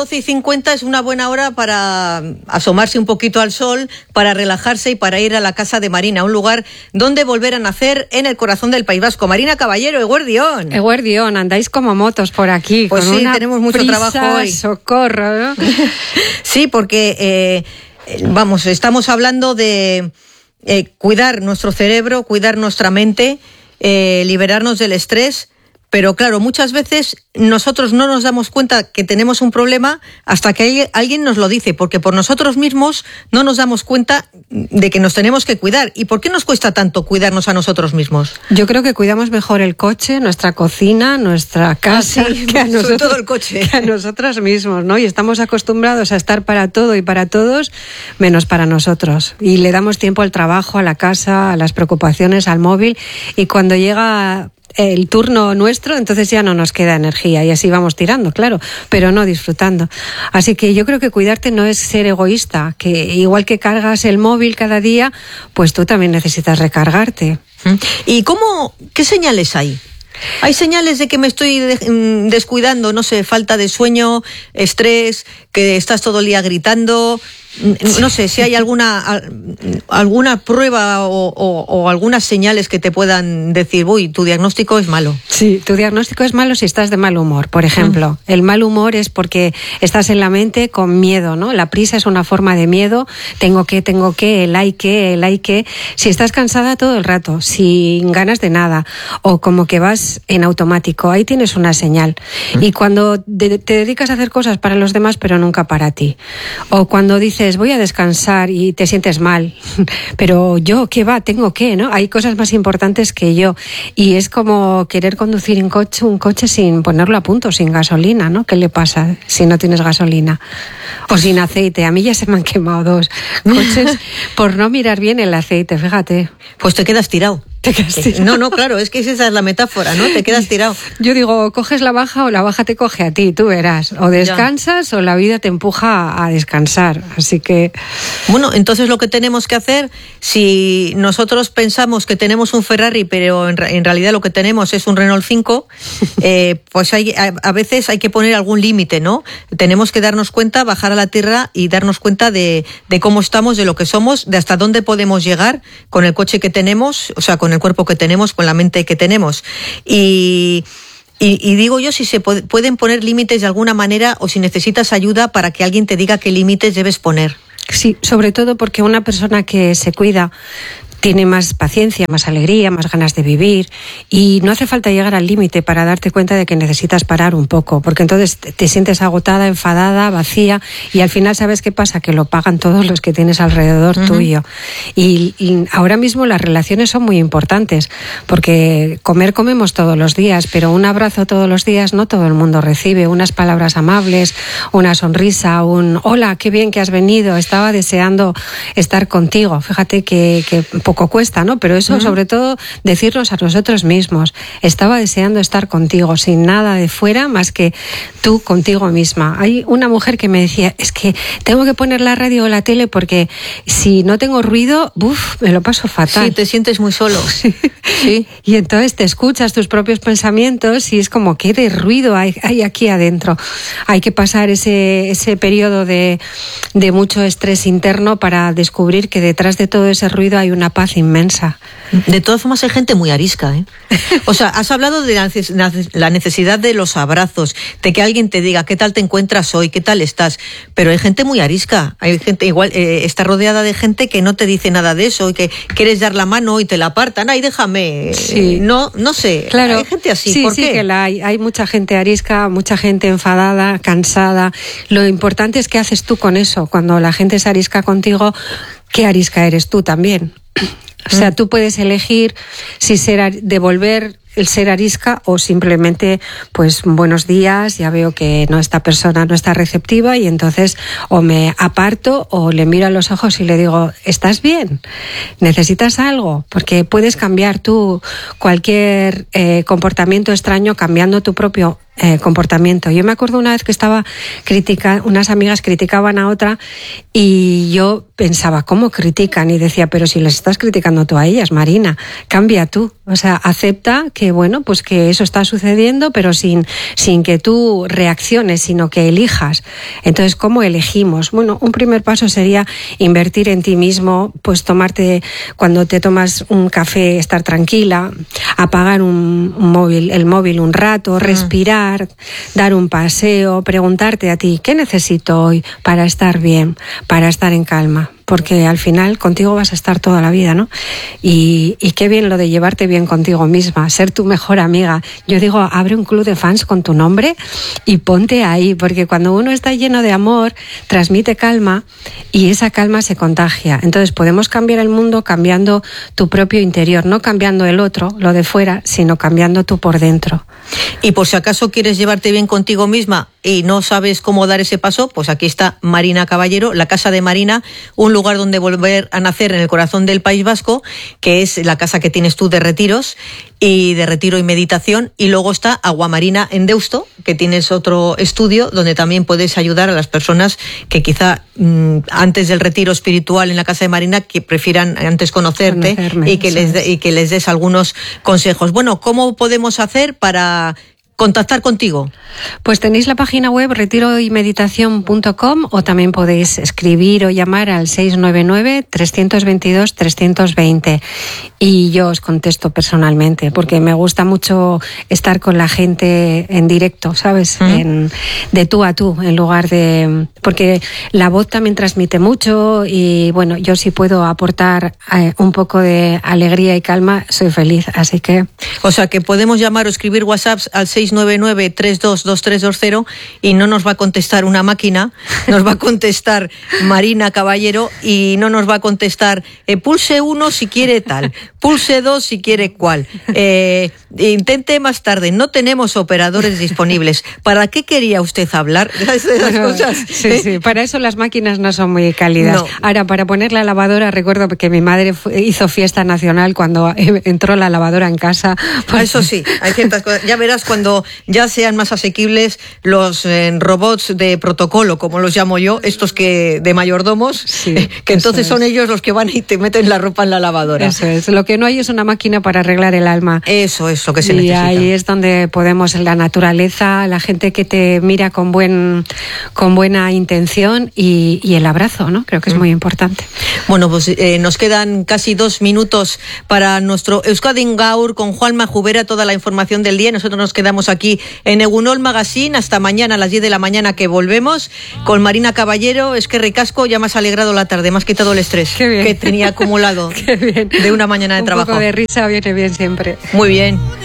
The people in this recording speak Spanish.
12:50 es una buena hora para asomarse un poquito al sol, para relajarse y para ir a la Casa de Marina, un lugar donde volver a nacer en el corazón del País Vasco. Marina Caballero, Eguerdión. Eguerdión, andáis como motos por aquí. Pues con sí, una tenemos mucho prisa, trabajo hoy. Socorro, ¿no? Sí, porque, estamos hablando de cuidar nuestro cerebro, cuidar nuestra mente, liberarnos del estrés. Pero claro, muchas veces nosotros no nos damos cuenta que tenemos un problema hasta que alguien nos lo dice, porque por nosotros mismos no nos damos cuenta de que nos tenemos que cuidar. ¿Y por qué nos cuesta tanto cuidarnos a nosotros mismos? Yo creo que cuidamos mejor el coche, nuestra cocina, nuestra casa, que a nosotros, sobre todo el coche, que a nosotros mismos, ¿no? Y estamos acostumbrados a estar para todo y para todos, menos para nosotros. Y le damos tiempo al trabajo, a la casa, a las preocupaciones, al móvil, y cuando llega el turno nuestro, entonces ya no nos queda energía y así vamos tirando, claro, pero no disfrutando. Así que yo creo que cuidarte no es ser egoísta, que igual que cargas el móvil cada día, pues tú también necesitas recargarte. ¿Y qué señales hay? ¿Hay señales de que me estoy descuidando? No sé, falta de sueño, estrés, que estás todo el día gritando. No sé si hay alguna prueba o algunas señales que te puedan decir, uy, tu diagnóstico es malo. Sí, tu diagnóstico es malo si estás de mal humor, por ejemplo. El mal humor es porque estás en la mente con miedo, ¿no? La prisa es una forma de miedo. Tengo que, el hay que. Si estás cansada todo el rato, sin ganas de nada, o como que vas en automático, ahí tienes una señal. Y cuando te dedicas a hacer cosas para los demás, pero nunca para ti. O cuando dices, voy a descansar y te sientes mal, pero yo, ¿qué va? Tengo que, ¿no? Hay cosas más importantes que yo. Y es como querer conducir un coche sin ponerlo a punto, sin gasolina, ¿no? ¿Qué le pasa si no tienes gasolina? O sin aceite. A mí ya se me han quemado 2 coches por no mirar bien el aceite, fíjate. Pues te quedas tirado. No, claro, es que esa es la metáfora, ¿no? Te quedas tirado. Yo digo, coges la baja o la baja te coge a ti, tú verás. O descansas o la vida te empuja a descansar. Así que... Bueno, entonces lo que tenemos que hacer, si nosotros pensamos que tenemos un Ferrari, pero en realidad lo que tenemos es un Renault 5, pues a veces hay que poner algún límite, ¿no? Tenemos que darnos cuenta, bajar a la tierra y darnos cuenta de cómo estamos, de lo que somos, de hasta dónde podemos llegar con el coche que tenemos, o sea, con el cuerpo que tenemos, con la mente que tenemos. Y digo yo si se pueden poner límites de alguna manera o si necesitas ayuda para que alguien te diga qué límites debes poner. Sí, sobre todo porque una persona que se cuida tiene más paciencia, más alegría, más ganas de vivir y no hace falta llegar al límite para darte cuenta de que necesitas parar un poco, porque entonces te sientes agotada, enfadada, vacía y al final ¿sabes qué pasa? Que lo pagan todos los que tienes alrededor tuyo. Y ahora mismo las relaciones son muy importantes porque comemos todos los días, pero un abrazo todos los días no todo el mundo recibe, unas palabras amables, una sonrisa, un hola, qué bien que has venido, estaba deseando estar contigo. Fíjate que poco cuesta, ¿no? Pero eso, sobre todo, decirnos a nosotros mismos. Estaba deseando estar contigo, sin nada de fuera más que tú contigo misma. Hay una mujer que me decía, es que tengo que poner la radio o la tele porque si no tengo ruido, me lo paso fatal. Sí, te sientes muy solo. Sí. Y entonces te escuchas tus propios pensamientos y es como, ¿qué de ruido hay aquí adentro? Hay que pasar ese periodo de mucho estrés interno para descubrir que detrás de todo ese ruido hay una paz inmensa. De todas formas hay gente muy arisca, ¿eh? O sea, has hablado de la necesidad de los abrazos, de que alguien te diga qué tal te encuentras hoy, qué tal estás, pero hay gente muy arisca, hay gente igual, está rodeada de gente que no te dice nada de eso y que quieres dar la mano y te la apartan, ay déjame, sí. No sé, claro, hay gente así, sí, ¿por sí qué? Que la hay mucha gente arisca, mucha gente enfadada, cansada. Lo importante es qué haces tú con eso, cuando la gente es arisca contigo, qué arisca eres tú también. O sea, tú puedes elegir si devolver el ser arisca o simplemente, pues, buenos días, ya veo que esta persona no está receptiva y entonces o me aparto o le miro a los ojos y le digo, ¿estás bien? ¿Necesitas algo? Porque puedes cambiar tú cualquier comportamiento extraño cambiando tu propio comportamiento. Yo me acuerdo una vez que unas amigas criticaban a otra y yo pensaba, ¿cómo critican? Y decía, pero si les estás criticando tú a ellas, Marina, cambia tú. O sea, acepta que, bueno, pues que eso está sucediendo, pero sin que tú reacciones, sino que elijas. Entonces, ¿cómo elegimos? Bueno, un primer paso sería invertir en ti mismo, pues cuando te tomas un café, estar tranquila, apagar el móvil un rato, respirar, dar un paseo, preguntarte a ti, ¿qué necesito hoy para estar bien, para estar en calma? Porque al final contigo vas a estar toda la vida, ¿no? Y qué bien lo de llevarte bien contigo misma, ser tu mejor amiga. Yo digo, abre un club de fans con tu nombre y ponte ahí, porque cuando uno está lleno de amor, transmite calma y esa calma se contagia. Entonces podemos cambiar el mundo cambiando tu propio interior, no cambiando el otro, lo de fuera, sino cambiando tú por dentro. Y por si acaso quieres llevarte bien contigo misma y no sabes cómo dar ese paso, pues aquí está Marina Caballero, la Casa de Marina, un lugar donde volver a nacer en el corazón del País Vasco, que es la casa que tienes tú de retiros y meditación, y luego está Aguamarina en Deusto, que tienes otro estudio donde también puedes ayudar a las personas que antes del retiro espiritual en la Casa de Marina que prefieran antes conocerte y que les des algunos consejos. Bueno, ¿cómo podemos hacer para contactar contigo? Pues tenéis la página web retiroymeditación.com o también podéis escribir o llamar al 699-322-320 y yo os contesto personalmente porque me gusta mucho estar con la gente en directo, ¿sabes? De tú a tú, en lugar de... Porque la voz también transmite mucho y bueno, yo si puedo aportar un poco de alegría y calma, soy feliz, así que... O sea que podemos llamar o escribir WhatsApps al 699-322320 y no nos va a contestar una máquina, nos va a contestar Marina Caballero y no nos va a contestar pulse 1 si quiere tal, pulse 2 si quiere cual, intente más tarde, no tenemos operadores disponibles. ¿Para qué quería usted hablar de esas cosas? Sí, para eso las máquinas no son muy cálidas. No. Ahora, para poner la lavadora, recuerdo que mi madre hizo fiesta nacional cuando entró la lavadora en casa. Pues... Eso sí, hay ciertas cosas. Ya verás cuando ya sean más asequibles los robots de protocolo, como los llamo yo, estos que de mayordomos, que entonces son ellos los que van y te meten la ropa en la lavadora. Eso es. Lo que no hay es una máquina para arreglar el alma. Eso es lo que se necesita. Y ahí es donde podemos, en la naturaleza, la gente que te mira con buena intención y el abrazo, ¿no? Creo que es muy importante. Bueno, pues nos quedan casi 2 minutos para nuestro Euskadin Gaur con Juanma Jubera, toda la información del día. Nosotros nos quedamos aquí en Egunol Magazine hasta mañana a las 10 de la mañana que volvemos con Marina Caballero. Es que ricasco, ya me has alegrado la tarde, me has quitado el estrés que tenía acumulado de una mañana de trabajo. Un poco de risa viene bien siempre. Muy bien.